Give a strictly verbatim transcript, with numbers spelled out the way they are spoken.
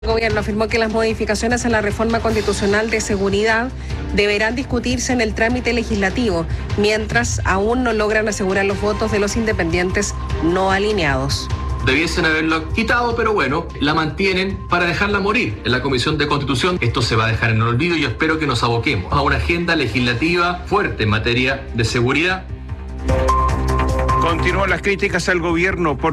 El gobierno afirmó que las modificaciones a la reforma constitucional de seguridad deberán discutirse en el trámite legislativo, mientras aún no logran asegurar los votos de los independientes no alineados. Debiesen haberlo quitado, pero bueno, la mantienen para dejarla morir en la Comisión de Constitución. Esto se va a dejar en el olvido y yo espero que nos aboquemos a una agenda legislativa fuerte en materia de seguridad. Continúan las críticas al gobierno por